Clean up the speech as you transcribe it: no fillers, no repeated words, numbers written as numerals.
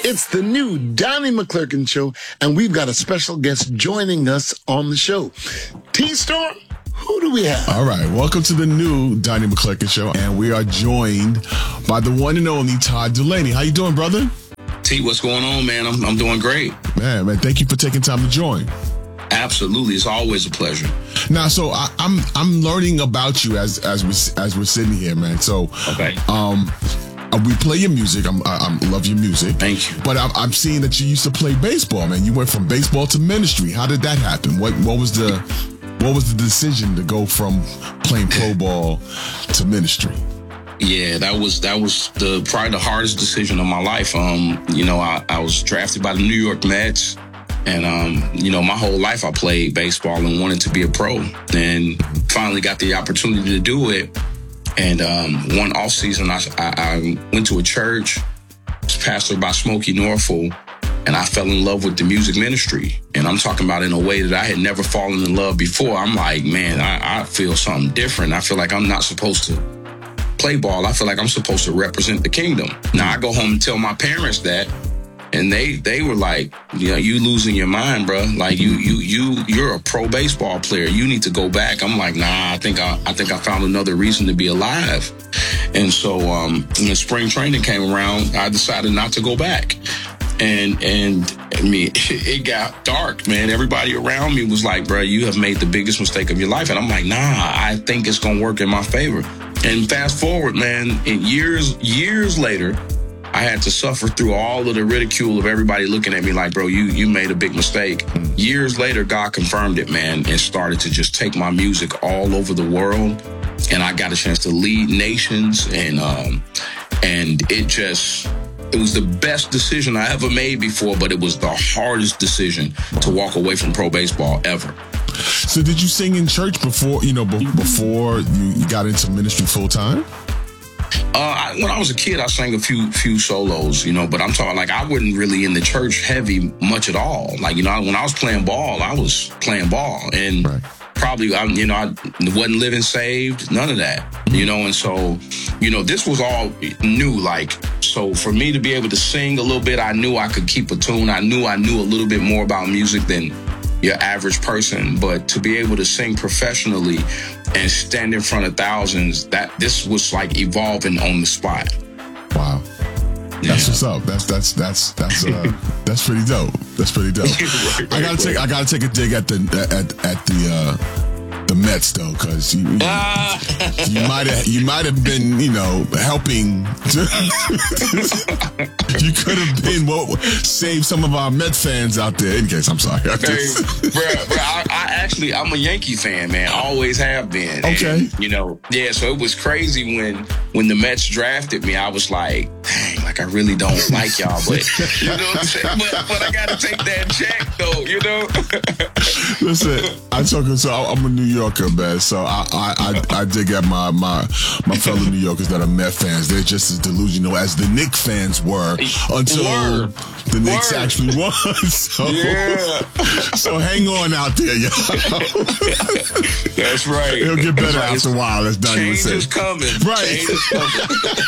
It's the new Donnie McClurkin Show, and we've got a special guest joining us on the show. T-Storm, who do we have? All right, welcome to the new Donnie McClurkin Show, and we are joined by the one and only Todd Dulaney. How you doing, brother? T, what's going on, man? I'm doing great. Man, thank you for taking time to join. Absolutely, it's always a pleasure. Now, so I'm learning about you as we're sitting here, man. So, okay. We play your music. I love your music. Thank you. But I'm seeing that you used to play baseball, man. You went from baseball to ministry. How did that happen? What was the decision to go from playing pro ball to ministry? Yeah, that was probably the hardest decision of my life. I was drafted by the New York Mets. And, my whole life I played baseball and wanted to be a pro. And finally got the opportunity to do it. And one off season, I went to a church, was pastored by Smokey Norfolk, and I fell in love with the music ministry. And I'm talking about in a way that I had never fallen in love before. I'm like, man, I feel something different. I feel like I'm not supposed to play ball. I feel like I'm supposed to represent the kingdom. Now I go home and tell my parents that. And they were like, you losing your mind, bro. Like you're a pro baseball player. You need to go back. I'm like, nah, I think I found another reason to be alive. And so when spring training came around, I decided not to go back. And I mean, it got dark, man. Everybody around me was like, bro, you have made the biggest mistake of your life. And I'm like, nah, I think it's gonna work in my favor. And fast forward, man, and years later, I had to suffer through all of the ridicule of everybody looking at me like, bro, you made a big mistake. Years later, God confirmed it, man, and started to just take my music all over the world. And I got a chance to lead nations. And it was the best decision I ever made before, but it was the hardest decision to walk away from pro baseball ever. So did you sing in church before you got into ministry full time? When I was a kid, I sang a few solos, but I'm talking like I wasn't really in the church heavy much at all. Like, when I was playing ball, I was playing ball and probably, I wasn't living saved, none of that, and so, this was all new. Like, so for me to be able to sing a little bit, I knew I could keep a tune. I knew a little bit more about music than your average person, but to be able to sing professionally and stand in front of thousands, this was like evolving on the spot. Wow. That's what's up. That's pretty dope. That's pretty dope. I gotta take a dig at the Mets though, because you might have been helping. You could have been save some of our Met fans out there. In case, I'm sorry. I'm a Yankee fan, man. I always have been. Okay. And, so it was crazy when the Mets drafted me. I was like, dang, like I really don't like y'all, but you know what I'm saying. But I gotta take that check though, Listen, I'm a New Yorker, man. So I dig at my fellow New Yorkers that are Met fans. They're just as delusional as the Knicks fans were until the Knicks actually won. So hang on out there, y'all. That's right. It'll get better after a while. That's Donnie would say. Change is coming. Right. Change is coming.